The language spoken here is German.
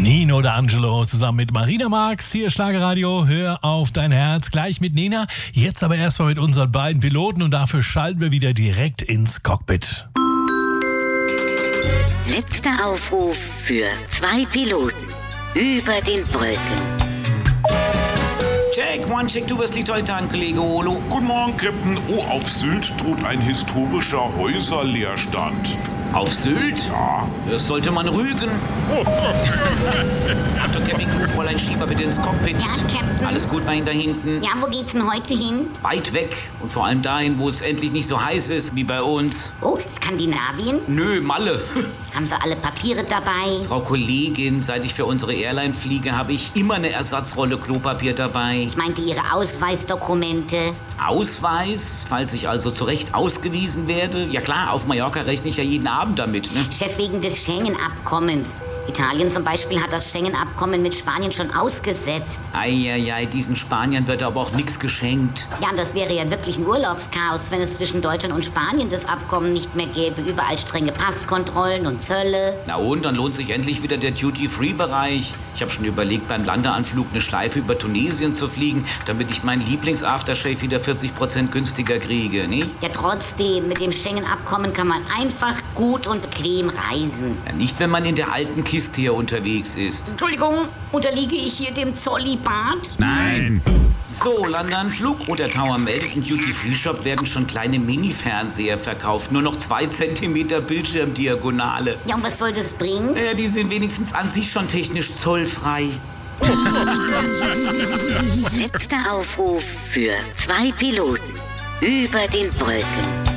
Nino D'Angelo zusammen mit Marina Marx, hier Schlagerradio, hör auf dein Herz, gleich mit Nena. Jetzt aber erstmal mit unseren beiden Piloten und dafür schalten wir wieder direkt ins Cockpit. Letzter Aufruf für 2 Piloten über den Wolken. Check, one, check, du, was liegt heute an, Kollege Olo? Guten Morgen, Captain. Oh, auf Sylt droht ein historischer Häuserleerstand. Auf Sylt? Ja. Das sollte man rügen. Achtung, Campingcrew, Fräulein Schieber, bitte ins Cockpit. Ja, Captain. Alles gut bei Ihnen da hinten? Ja, wo geht's denn heute hin? Weit weg und vor allem dahin, wo es endlich nicht so heiß ist wie bei uns. Oh, Skandinavien? Nö, Malle. Haben Sie alle Papiere dabei? Frau Kollegin, seit ich für unsere Airline fliege, habe ich immer eine Ersatzrolle Klopapier dabei. Ich meinte Ihre Ausweisdokumente. Ausweis, falls ich also zu Recht ausgewiesen werde? Ja klar, auf Mallorca rechne ich ja jeden Abend damit, ne? Chef, wegen des Schengen-Abkommens. Italien zum Beispiel hat das Schengen-Abkommen mit Spanien schon ausgesetzt. Eieiei, diesen Spaniern wird aber auch nichts geschenkt. Ja, und das wäre ja wirklich ein Urlaubschaos, wenn es zwischen Deutschland und Spanien das Abkommen nicht mehr gäbe. Überall strenge Passkontrollen und Zölle. Na und, dann lohnt sich endlich wieder der Duty-Free-Bereich. Ich habe schon überlegt, beim Landeanflug eine Schleife über Tunesien zu fliegen, damit ich meinen Lieblings-Aftershave wieder 40% günstiger kriege, nicht? Ja, trotzdem, mit dem Schengen-Abkommen kann man einfach gut und bequem reisen. Ja, nicht, wenn man in der alten Kiste hier unterwegs ist. Entschuldigung, unterliege ich hier dem Zollibat? Nein. So, Landeanflug. Oh, der Tower meldet, im Duty-Free-Shop werden schon kleine Mini-Fernseher verkauft. Nur noch 2 Zentimeter Bildschirmdiagonale. Ja, und was soll das bringen? Ja, die sind wenigstens an sich schon technisch zollfrei. Letzter Aufruf für 2 Piloten über den Wolken.